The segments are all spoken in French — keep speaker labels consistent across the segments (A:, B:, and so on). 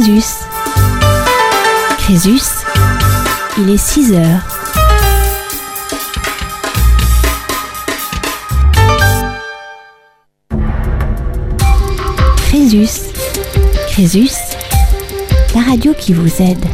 A: Crésus. Crésus, il est 6 heures. Crésus. Crésus, la radio qui vous aide.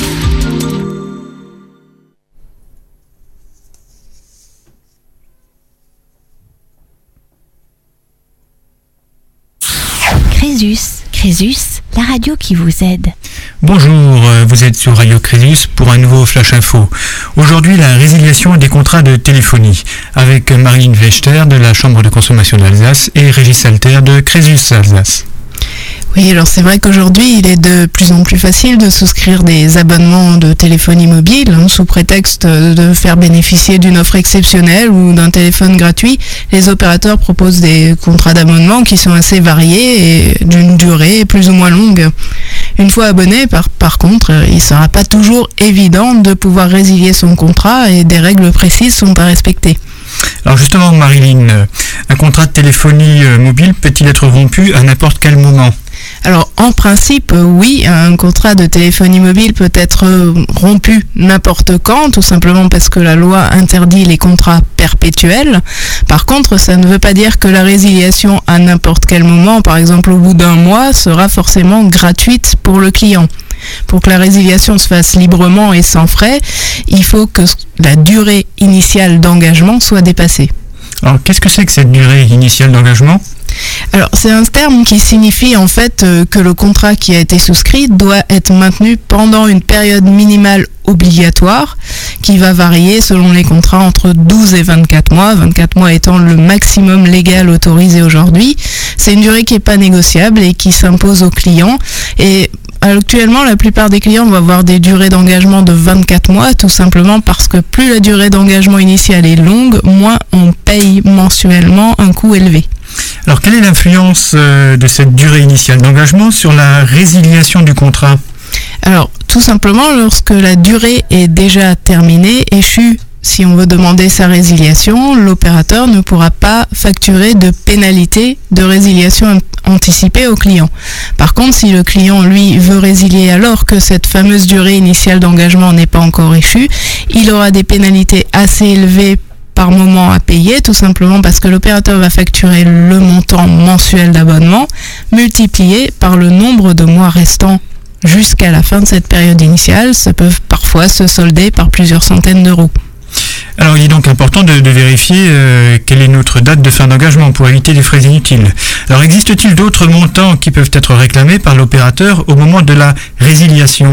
A: Crésus, Crésus, la radio qui vous aide.
B: Bonjour, vous êtes sur Radio Crésus pour un nouveau Flash Info. Aujourd'hui, la résiliation des contrats de téléphonie avec Marine Wechter de la Chambre de consommation d'Alsace et Régis Salter de Crésus Alsace.
C: Oui, alors c'est vrai qu'aujourd'hui, il est de plus en plus facile de souscrire des abonnements de téléphonie mobile, sous prétexte de faire bénéficier d'une offre exceptionnelle ou d'un téléphone gratuit. Les opérateurs proposent des contrats d'abonnement qui sont assez variés et d'une durée plus ou moins longue. Une fois abonné, par contre, il ne sera pas toujours évident de pouvoir résilier son contrat et des règles précises sont à respecter.
B: Alors justement, Marilyn, un contrat de téléphonie mobile peut-il être rompu à n'importe quel moment ?
C: Alors en principe, oui, un contrat de téléphonie mobile peut être rompu n'importe quand, tout simplement parce que la loi interdit les contrats perpétuels. Par contre, ça ne veut pas dire que la résiliation à n'importe quel moment, par exemple au bout d'un mois, sera forcément gratuite pour le client. Pour que la résiliation se fasse librement et sans frais, il faut que la durée initiale d'engagement soit dépassée.
B: Alors qu'est-ce que c'est que cette durée initiale d'engagement ?
C: Alors, c'est un terme qui signifie en fait que le contrat qui a été souscrit doit être maintenu pendant une période minimale obligatoire qui va varier selon les contrats entre 12 et 24 mois, 24 mois étant le maximum légal autorisé aujourd'hui. C'est une durée qui n'est pas négociable et qui s'impose aux clients. Et actuellement, la plupart des clients vont avoir des durées d'engagement de 24 mois, tout simplement parce que plus la durée d'engagement initiale est longue, moins on paye mensuellement un coût élevé.
B: Alors, quelle est l'influence de cette durée initiale d'engagement sur la résiliation du contrat ?
C: Alors, tout simplement, lorsque la durée est déjà terminée, échue, si on veut demander sa résiliation, l'opérateur ne pourra pas facturer de pénalité de résiliation anticipée au client. Par contre, si le client, lui, veut résilier alors que cette fameuse durée initiale d'engagement n'est pas encore échue, il aura des pénalités assez élevées par moment à payer, tout simplement parce que l'opérateur va facturer le montant mensuel d'abonnement multiplié par le nombre de mois restants jusqu'à la fin de cette période initiale. Ça peut parfois se solder par plusieurs centaines d'euros.
B: Alors il est donc important de vérifier quelle est notre date de fin d'engagement pour éviter des frais inutiles. Alors existe-t-il d'autres montants qui peuvent être réclamés par l'opérateur au moment de la résiliation ?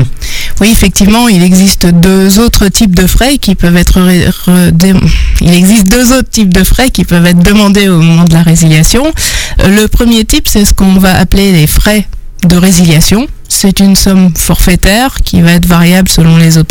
C: Oui, effectivement, il existe deux autres types de frais qui peuvent être demandés au moment de la résiliation. Le premier type, c'est ce qu'on va appeler les frais de résiliation. C'est une somme forfaitaire qui va être variable selon les opérateurs.